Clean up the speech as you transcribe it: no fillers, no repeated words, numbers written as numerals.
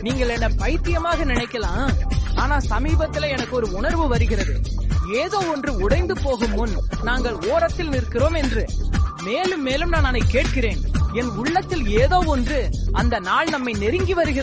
நீங்கள் என்ன பைத்தியமாக நினைக்கலாம், ஆனா சமீபத்துல எனக்கு ஒரு உணர்வு வருகிறது. ஏதோ ஒன்று உடைந்து போகும் முன் நாங்கள் ஓரத்தில் நிற்கிறோம் என்று. மேலும் மேலும் நான் அதை கேட்கிறேன். என் உள்ளத்தில் ஏதோ ஒன்று அந்த நாள் நம்மை நெருங்கி வருகிறது.